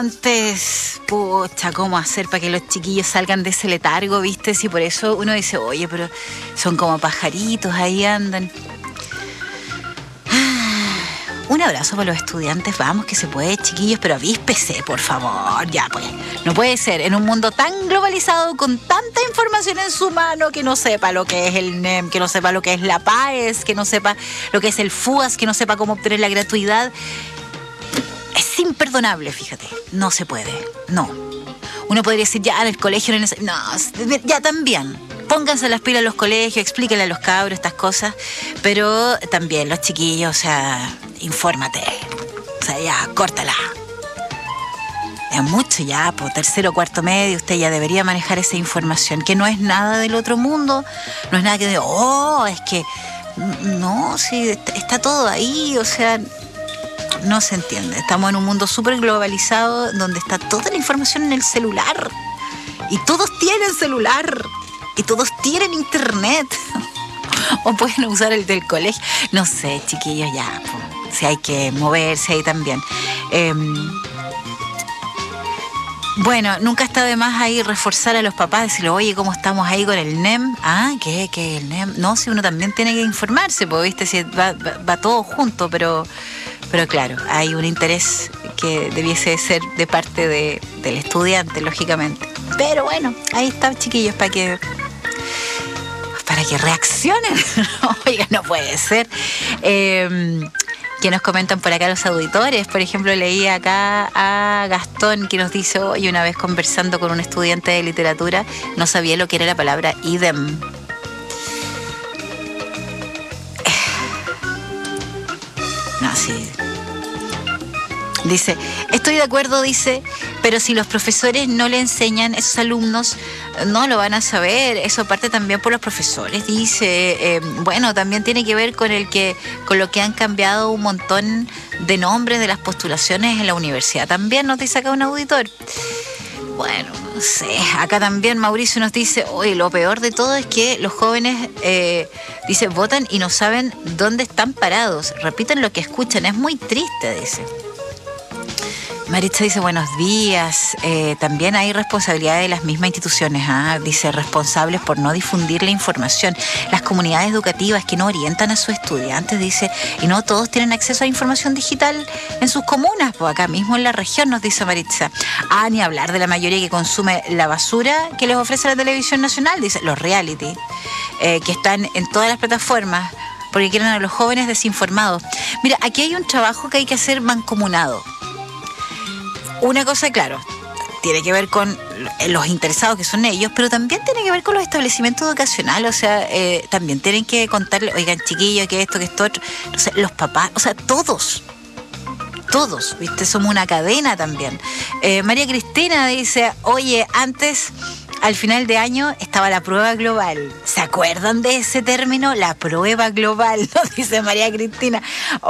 Antes, pucha, ¿cómo hacer para que los chiquillos salgan de ese letargo, viste? Si por eso uno dice, oye, pero son como pajaritos, ahí andan. Un abrazo para los estudiantes, vamos, que se puede, chiquillos, pero avíspese, por favor, ya pues. No puede ser, en un mundo tan globalizado, con tanta información en su mano, que no sepa lo que es el NEM, que no sepa lo que es la PAES, que no sepa lo que es el FUAS, que no sepa cómo obtener la gratuidad. Es imperdonable, fíjate, no se puede, no. Uno podría decir, ya en el colegio no, ya también. Pónganse las pilas en los colegios, explíquenle a los cabros estas cosas, pero también los chiquillos, o sea, infórmate, o sea, ya, córtala. Es mucho ya, por tercero o cuarto medio, usted ya debería manejar esa información, que no es nada del otro mundo, no es nada que es que, no, sí, está todo ahí, o sea, no se entiende. Estamos en un mundo súper globalizado, donde está toda la información en el celular, y todos tienen celular, y todos tienen internet, o pueden usar el del colegio, no sé, chiquillos, ya, pues, si hay que moverse ahí también. Bueno, nunca está de más ahí reforzar a los papás, decirle, oye, ¿cómo estamos ahí con el NEM? Ah, ¿qué el NEM? No, si uno también tiene que informarse, pues, viste, si va todo junto, pero claro, hay un interés que debiese ser de parte del estudiante, lógicamente. Pero bueno, ahí está, chiquillos, para que reaccionen. Oiga, no puede ser. Que nos comentan por acá los auditores. Por ejemplo, leí acá a Gastón, que nos dice, oye, una vez conversando con un estudiante de literatura, no sabía lo que era la palabra idem. No, sí. Dice, estoy de acuerdo, dice, pero si los profesores no le enseñan, esos alumnos no lo van a saber. Eso parte también por los profesores, dice. Bueno, también tiene que ver con lo que han cambiado un montón de nombres de las postulaciones en la universidad. También nos dice acá un auditor. Bueno, no sé, acá también Mauricio nos dice, oye, lo peor de todo es que los jóvenes, dice, votan y no saben dónde están parados. Repiten lo que escuchan, es muy triste, dice. Maritza dice, buenos días. También hay responsabilidad de las mismas instituciones, dice, responsables por no difundir la información. Las comunidades educativas que no orientan a sus estudiantes, dice, y no todos tienen acceso a información digital en sus comunas, pues acá mismo en la región, nos dice Maritza. Ni hablar de la mayoría que consume la basura que les ofrece la televisión nacional, dice, los reality, que están en todas las plataformas, porque quieren a los jóvenes desinformados. Mira, aquí hay un trabajo que hay que hacer mancomunado. Una cosa, claro, tiene que ver con los interesados, que son ellos, pero también tiene que ver con los establecimientos educacionales, o sea, también tienen que contarle, oigan, chiquillos, que esto, otro, o sea, los papás, o sea, todos, ¿viste? Somos una cadena también. María Cristina dice, oye, antes, al final de año, estaba la prueba global. ¿Se acuerdan de ese término? La prueba global, nos dice María Cristina.